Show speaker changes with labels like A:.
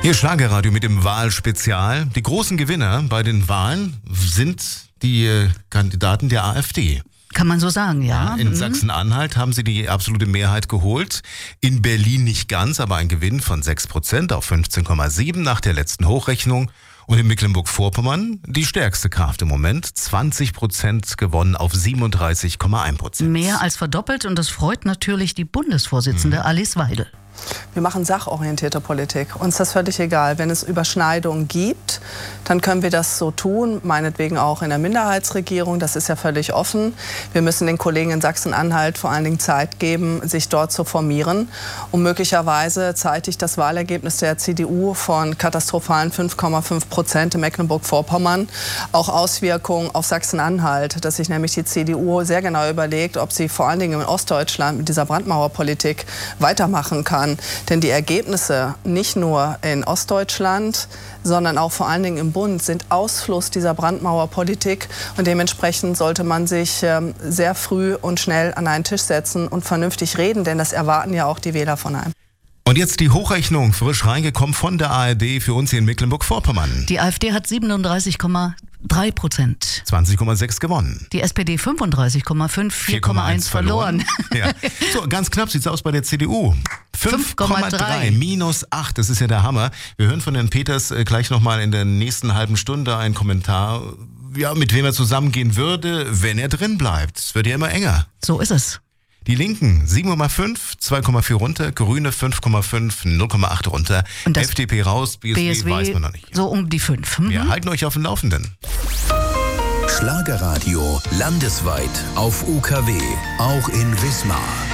A: Ihr Schlagerradio mit dem Wahlspezial. Die großen Gewinner bei den Wahlen sind die Kandidaten der AfD.
B: Kann man so sagen, ja.
A: In Sachsen-Anhalt haben sie die absolute Mehrheit geholt. In Berlin nicht ganz, aber ein Gewinn von 6% auf 15,7 nach der letzten Hochrechnung. Und in Mecklenburg-Vorpommern die stärkste Kraft im Moment. 20% gewonnen auf 37,1%.
B: Mehr als verdoppelt, und das freut natürlich die Bundesvorsitzende Alice Weidel.
C: Wir machen sachorientierte Politik. Uns ist das völlig egal. Wenn es Überschneidungen gibt, dann können wir das so tun, meinetwegen auch in der Minderheitsregierung. Das ist ja völlig offen. Wir müssen den Kollegen in Sachsen-Anhalt vor allen Dingen Zeit geben, sich dort zu formieren. Und möglicherweise zeitigt das Wahlergebnis der CDU von katastrophalen 5,5% in Mecklenburg-Vorpommern auch Auswirkungen auf Sachsen-Anhalt, dass sich nämlich die CDU sehr genau überlegt, ob sie vor allen Dingen in Ostdeutschland mit dieser Brandmauerpolitik weitermachen kann. Denn die Ergebnisse nicht nur in Ostdeutschland, sondern auch vor allen Dingen im Bund sind Ausfluss dieser Brandmauerpolitik. Und dementsprechend sollte man sich sehr früh und schnell an einen Tisch setzen und vernünftig reden, denn das erwarten ja auch die Wähler von einem.
A: Und jetzt die Hochrechnung, frisch reingekommen von der ARD für uns hier in Mecklenburg-Vorpommern.
B: Die AfD hat 37,3%.
A: 20,6 gewonnen.
B: Die SPD 35,5, 4,1 verloren.
A: Ja. So, ganz knapp sieht's aus bei der CDU. 5,3 minus 8, das ist ja der Hammer. Wir hören von Herrn Peters gleich nochmal in der nächsten halben Stunde einen Kommentar, ja, mit wem er zusammengehen würde, wenn er drin bleibt. Es wird ja immer enger.
B: So ist es.
A: Die Linken 7,5, 2,4 runter, Grüne 5,5, 0,8 runter, FDP raus, BSW weiß man noch nicht.
B: So um die 5.
A: Wir halten euch auf dem Laufenden.
D: Schlagerradio landesweit auf UKW, auch in Wismar.